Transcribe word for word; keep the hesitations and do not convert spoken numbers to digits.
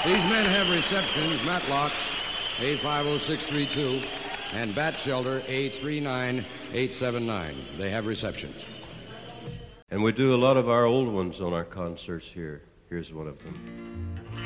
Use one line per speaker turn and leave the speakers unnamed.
These men have receptions, Matlock, A five oh six three two, and Bat Shelter, A three nine eight seven nine. They have receptions.
And we do a lot of our old ones on our concerts here. Here's one of them.